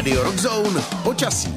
Radio Rockzone počasí.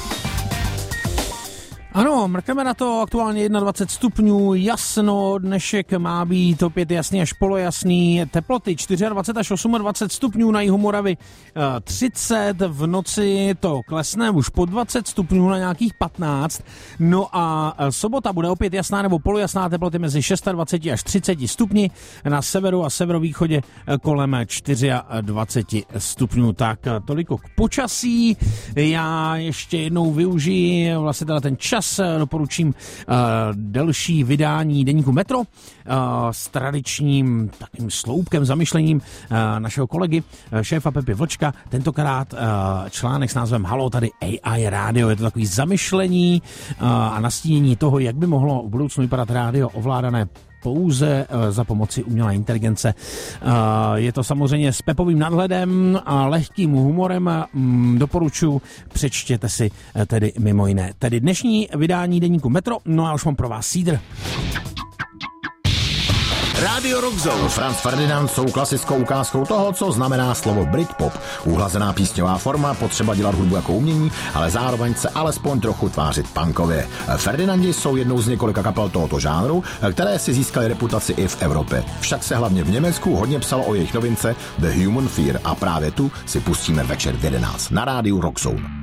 Ano, mrkneme na to, aktuálně 21 stupňů, jasno, dnešek má být opět jasný až polojasný, teploty 24 až 28 stupňů, na jihu Moravy 30, v noci to klesne už po 20 stupňů na nějakých 15, no a sobota bude opět jasná nebo polojasná, teploty mezi 26 až 30 stupni, na severu a severovýchodě kolem 24 stupňů, tak toliko k počasí, já ještě jednou využiji vlastně teda ten čas, doporučím delší vydání deníku Metro s tradičním takým sloupkem, zamyšlením našeho kolegy, šéfa Pepy Vlčka. Tentokrát článek s názvem Halo, tady AI rádio. Je to takový zamyšlení a nastínění toho, jak by mohlo v budoucnu vypadat rádio ovládané pouze za pomoci umělé inteligence. Je to samozřejmě s Pepovým nadhledem a lehkým humorem. Doporučuji, přečtěte si tedy mimo jiné. Tedy dnešní vydání deníku Metro, no a už mám pro vás sídr. Radio Rockzone. Franz Ferdinand jsou klasickou ukázkou toho, co znamená slovo Britpop. Uhlazená písňová forma, potřeba dělat hudbu jako umění, ale zároveň se alespoň trochu tvářit punkově. Ferdinandi jsou jednou z několika kapel tohoto žánru, které si získaly reputaci i v Evropě. Však se hlavně v Německu hodně psalo o jejich novince The Human Fear a právě tu si pustíme večer v 11 na rádiu Rockzone.